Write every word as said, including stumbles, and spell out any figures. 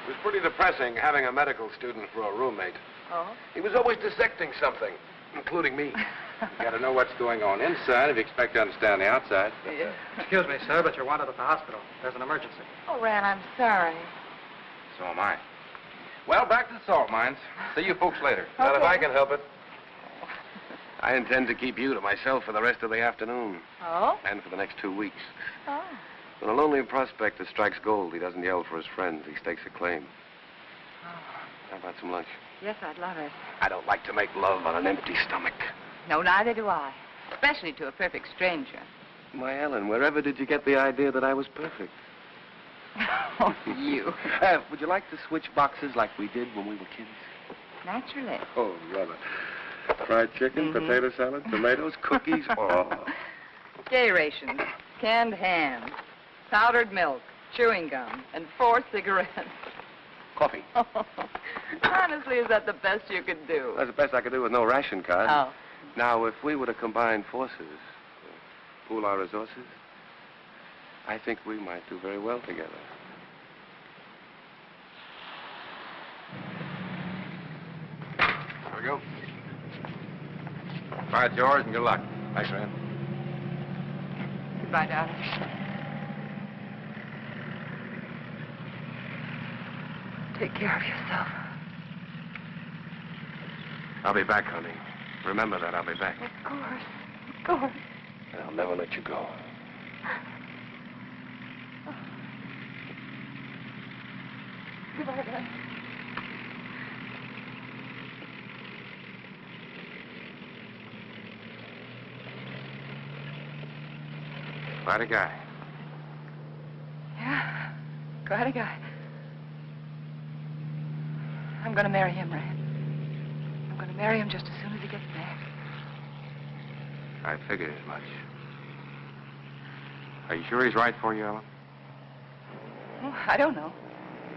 It was pretty depressing having a medical student for a roommate. Oh? He was always dissecting something, including me. You gotta know what's going on inside if you expect to understand the outside. Yeah. Excuse me, sir, but you're wanted at the hospital. There's an emergency. Oh, Ran, I'm sorry. So am I. Well, back to the salt mines. See you folks later. Well, if Okay. I can help it. I intend to keep you to myself for the rest of the afternoon. Oh? And for the next two weeks. Oh. When a lonely prospector strikes gold, he doesn't yell for his friends. He stakes a claim. Oh. How about some lunch? Yes, I'd love it. I don't like to make love on an empty stomach. No, neither do I. Especially to a perfect stranger. My Ellen, wherever did you get the idea that I was perfect? Oh, you. Uh, would you like to switch boxes like we did when we were kids? Naturally. Oh, brother. Fried chicken, Mhm. potato salad, tomatoes, cookies. Oh. Gay rations, canned ham, powdered milk, chewing gum, and four cigarettes. Coffee. Honestly, is that the best you could do? That's the best I could do with no ration card. Oh. Now, if we were to combine forces, pool our resources, I think we might do very well together. There we go. All right, yours, and good luck. Thanks, man. Goodbye, darling. Take care of yourself. I'll be back, honey. Remember that, I'll be back. Of course. Of course. And I'll never let you go. Goodbye, darling. Quite a guy. Yeah, quite a guy. I'm going to marry him, Rand. I'm going to marry him just as soon as he gets back. I figured as much. Are you sure he's right for you, Ellen? Oh, I don't know.